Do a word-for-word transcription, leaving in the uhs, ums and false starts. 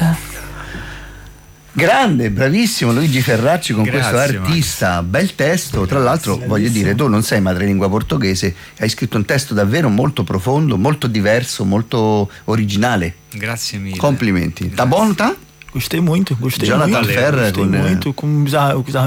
te. Grande, bravissimo Luigi Ferracci con Grazie, questo artista, Max. Bel testo. Tra l'altro voglio dire, tu non sei madrelingua portoghese, hai scritto un testo davvero molto profondo, molto diverso, molto originale. Grazie mille. Complimenti. Grazie. Tá bom, tá? Gostei muito, gostei Jonathan muito. Ferrer Gostei con muito. Como já, já